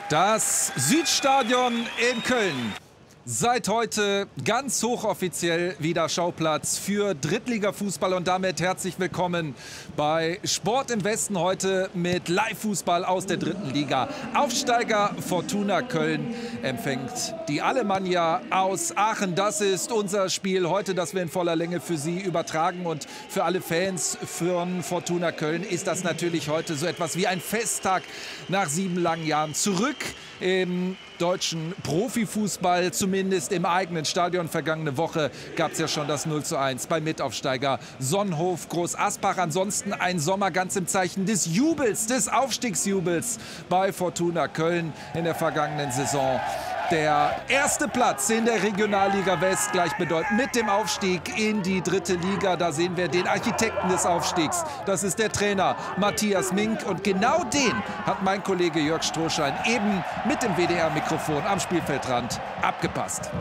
Das Südstadion in Köln. Seit heute ganz hochoffiziell wieder Schauplatz für Drittligafußball und damit herzlich willkommen bei Sport im Westen heute mit Live-Fußball aus der dritten Liga. Aufsteiger Fortuna Köln empfängt die Alemannia aus Aachen. Das ist unser Spiel heute, das wir in voller Länge für Sie übertragen und für alle Fans von Fortuna Köln ist das natürlich heute so etwas wie ein Festtag nach 7 langen Jahren zurück im deutschen Profifußball, zumindest im eigenen Stadion. Vergangene Woche gab es ja schon das 0:1 beim Mitaufsteiger Sonnhof Groß Asbach. Ansonsten ein Sommer ganz im Zeichen des Jubels, des Aufstiegsjubels bei Fortuna Köln in der vergangenen Saison. Der erste Platz in der Regionalliga West gleichbedeutend mit dem Aufstieg in die dritte Liga. Da sehen wir den Architekten des Aufstiegs. Das ist der Trainer Matthias Mink. Und genau den hat mein Kollege Jörg Strohschein eben mit dem WDR-Mikrofon am Spielfeldrand abgepasst.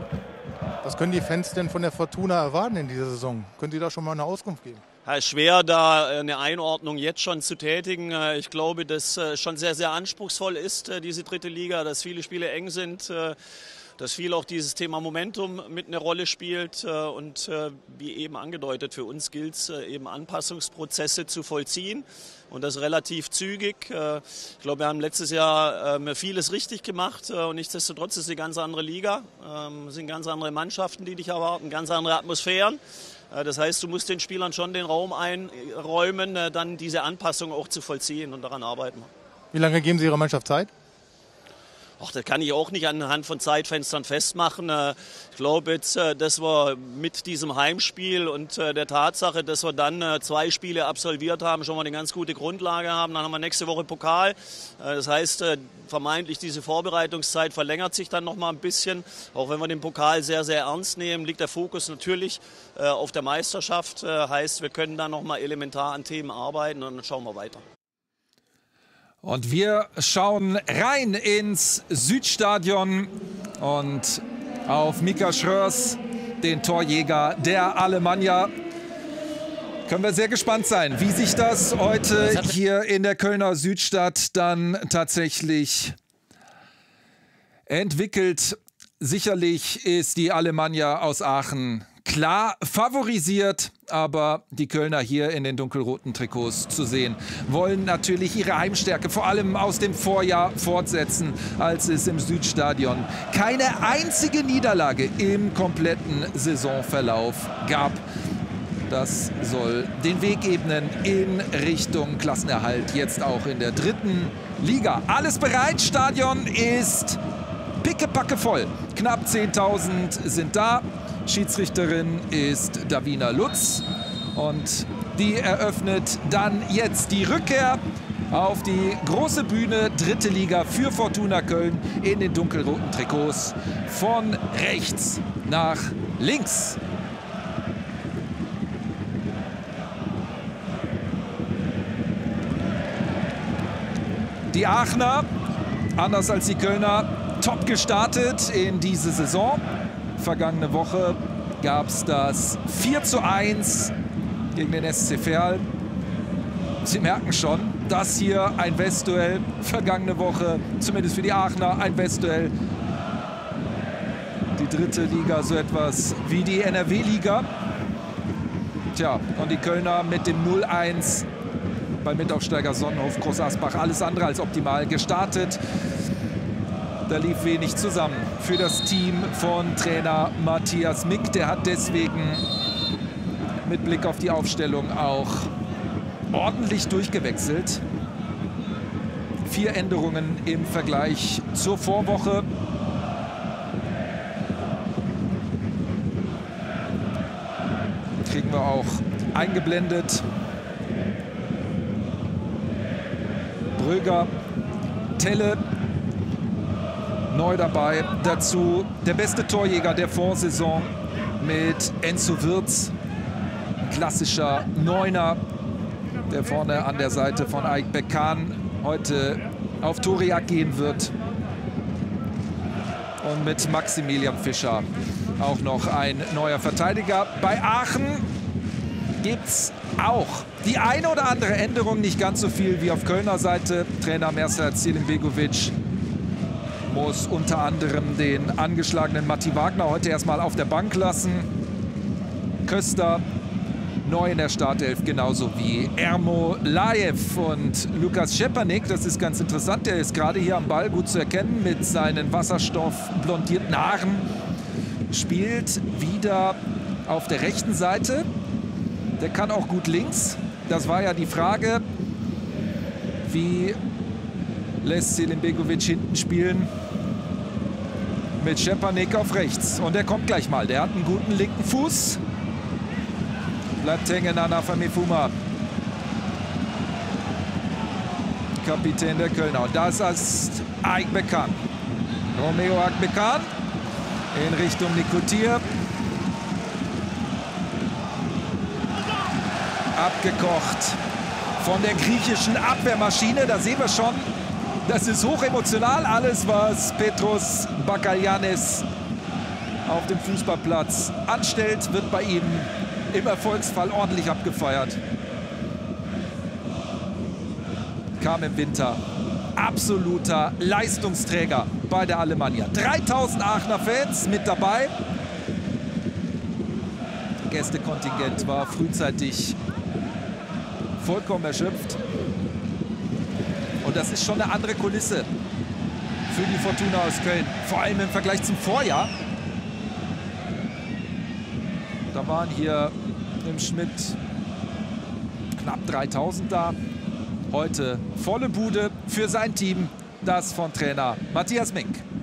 Was können die Fans denn von der Fortuna erwarten in dieser Saison? Können Sie da schon mal eine Auskunft geben? Ja, schwer, da eine Einordnung jetzt schon zu tätigen. Ich glaube, dass schon sehr, sehr anspruchsvoll ist, diese dritte Liga, dass viele Spiele eng sind, dass viel auch dieses Thema Momentum mit eine Rolle spielt. Und wie eben angedeutet, für uns gilt es eben Anpassungsprozesse zu vollziehen und das relativ zügig. Ich glaube, wir haben letztes Jahr vieles richtig gemacht und nichtsdestotrotz ist es eine ganz andere Liga. Es sind ganz andere Mannschaften, die dich erwarten, ganz andere Atmosphären. Das heißt, du musst den Spielern schon den Raum einräumen, dann diese Anpassung auch zu vollziehen und daran arbeiten. Wie lange geben Sie Ihrer Mannschaft Zeit? Ach, das kann ich auch nicht anhand von Zeitfenstern festmachen. Ich glaube jetzt, dass wir mit diesem Heimspiel und der Tatsache, dass wir dann 2 Spiele absolviert haben, schon mal eine ganz gute Grundlage haben. Dann haben wir nächste Woche Pokal. Das heißt, vermeintlich diese Vorbereitungszeit verlängert sich dann noch mal ein bisschen. Auch wenn wir den Pokal sehr, sehr ernst nehmen, liegt der Fokus natürlich auf der Meisterschaft. Heißt, wir können dann noch mal elementar an Themen arbeiten und dann schauen wir weiter. Und wir schauen rein ins Südstadion und auf Mika Schröers, den Torjäger der Alemannia. Können wir sehr gespannt sein, wie sich das heute hier in der Kölner Südstadt dann tatsächlich entwickelt. Sicherlich ist die Alemannia aus Aachen klar favorisiert, aber die Kölner hier in den dunkelroten Trikots zu sehen, wollen natürlich ihre Heimstärke vor allem aus dem Vorjahr fortsetzen, als es im Südstadion keine einzige Niederlage im kompletten Saisonverlauf gab. Das soll den Weg ebnen in Richtung Klassenerhalt, jetzt auch in der dritten Liga. Alles bereit, Stadion ist pickepacke voll. Knapp 10.000 sind da. Schiedsrichterin ist Davina Lutz und die eröffnet dann jetzt die Rückkehr auf die große Bühne dritte Liga für Fortuna Köln in den dunkelroten Trikots von rechts nach links. Die Aachener, anders als die Kölner, top gestartet in diese Saison. Vergangene Woche gab es das 4:1 gegen den SC Verl. Sie merken schon, das hier ein Westduell. Vergangene Woche, zumindest für die Aachener, ein Westduell. Die dritte Liga, so etwas wie die NRW-Liga. Tja, und die Kölner mit dem 0:1 beim Mitaufsteiger Sonnhof Groß Asbach. Alles andere als optimal gestartet. Da lief wenig zusammen für das Team von Trainer Matthias Mink. Der hat deswegen mit Blick auf die Aufstellung auch ordentlich durchgewechselt. 4 Änderungen im Vergleich zur Vorwoche. Kriegen wir auch eingeblendet. Bröger, Telle neu dabei. Dazu der beste Torjäger der Vorsaison mit Enzo Wirtz. Ein klassischer Neuner, der vorne an der Seite von Aik Bekan heute auf Torjagd gehen wird. Und mit Maximilian Fischer auch noch ein neuer Verteidiger. Bei Aachen gibt es auch die eine oder andere Änderung, nicht ganz so viel wie auf Kölner Seite. Trainer Mersat Selimbegovic muss unter anderem den angeschlagenen Matti Wagner heute erstmal auf der Bank lassen. Köster neu in der Startelf, genauso wie Ermo Lajew und Lukas Schepanik. Das ist ganz interessant, der ist gerade hier am Ball gut zu erkennen mit seinen wasserstoffblondierten Haaren. Spielt wieder auf der rechten Seite. Der kann auch gut links. Das war ja die Frage, wie lässt Selim Begovic hinten spielen mit Schepanik auf rechts. Und der kommt gleich mal. Der hat einen guten linken Fuß. Bleibt hängen an Afamifuma. Kapitän der Kölner. Und das ist Akbekan. Romeo Akbekan in Richtung Nikotir. Abgekocht von der griechischen Abwehrmaschine. Da sehen wir schon, das ist hochemotional. Alles, was Petros Bakalyanis auf dem Fußballplatz anstellt, wird bei ihm im Erfolgsfall ordentlich abgefeiert. Kam im Winter. Absoluter Leistungsträger bei der Alemannia. 3000 Aachener Fans mit dabei. Das Gästekontingent war frühzeitig vollkommen erschöpft. Und das ist schon eine andere Kulisse für die Fortuna aus Köln. Vor allem im Vergleich zum Vorjahr. Da waren hier im Schnitt knapp 3000 da. Heute volle Bude für sein Team, das von Trainer Matthias Mink.